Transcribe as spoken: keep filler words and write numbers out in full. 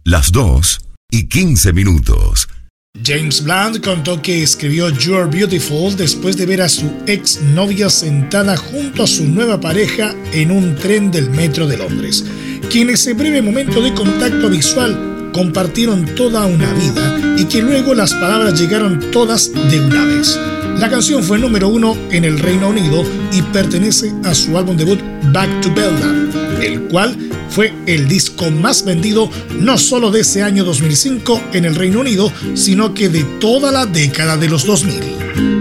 las dos y quince minutos. James Blunt contó que escribió You're Beautiful después de ver a su ex novia sentada junto a su nueva pareja en un tren del metro de Londres. Que en ese breve momento de contacto visual compartieron toda una vida y que luego las palabras llegaron todas de una vez. La canción fue número uno en el Reino Unido y pertenece a su álbum debut Back to Belgium, el cual fue el disco más vendido no solo de ese año dos mil cinco en el Reino Unido, sino que de toda la década de los dos mil.